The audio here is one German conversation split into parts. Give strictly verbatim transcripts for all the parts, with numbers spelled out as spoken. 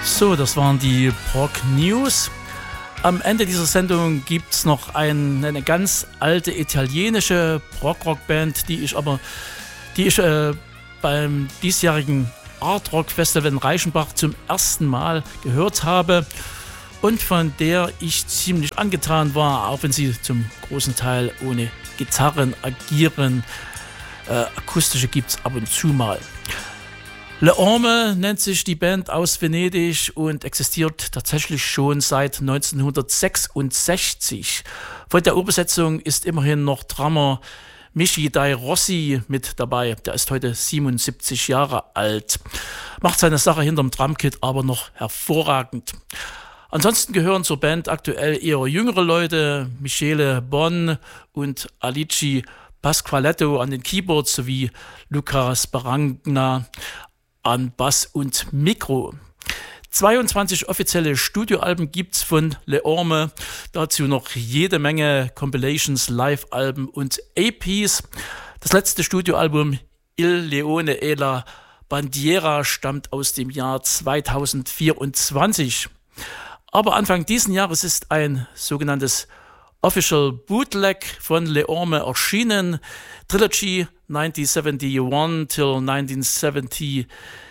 So, das waren die Prog News. Am Ende dieser Sendung gibt es noch ein, eine ganz alte italienische Prog-Rock-Band, die ich aber die ich äh, beim diesjährigen Art Rock Festival in Reichenbach zum ersten Mal gehört habe und von der ich ziemlich angetan war, auch wenn sie zum großen Teil ohne Gitarren agieren. Äh, akustische gibt es ab und zu mal. Le Orme nennt sich die Band aus Venedig und existiert tatsächlich schon seit neunzehnhundertsechsundsechzig. Von der Urbesetzung ist immerhin noch Drummer Michi Dai Rossi mit dabei. Der ist heute siebenundsiebzig Jahre alt. Macht seine Sache hinterm Drumkit aber noch hervorragend. Ansonsten gehören zur Band aktuell eher jüngere Leute, Michele Bonn und Alici Pasqualetto an den Keyboards sowie Luca Sparagna an Bass und Mikro. zweiundzwanzig offizielle Studioalben gibt's von Le Orme, dazu noch jede Menge Compilations, Live-Alben und A Ps. Das letzte Studioalbum Il Leone e la Bandiera stammt aus dem Jahr zweitausendvierundzwanzig. Aber Anfang diesen Jahres ist ein sogenanntes Official Bootleg von Le Orme erschienen. Trilogy neunzehnhunderteinundsiebzig till neunzehnhundertthree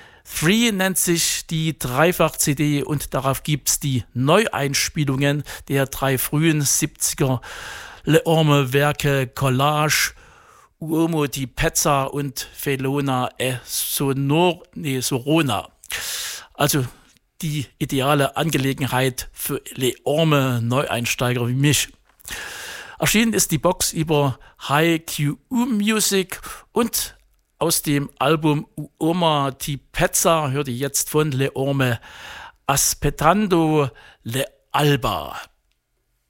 nennt sich die Dreifach-C D und darauf gibt es die Neueinspielungen der drei frühen siebziger Le Orme-Werke Collage, Uomo di Pezza und Felona e Sonor, nee, Sorona. Also die ideale Angelegenheit für Le Orme-Neueinsteiger wie mich. Erschienen ist die Box über High Q U Music und aus dem Album Uomo di Pezza hört ihr jetzt von Le Orme Aspettando le Alba.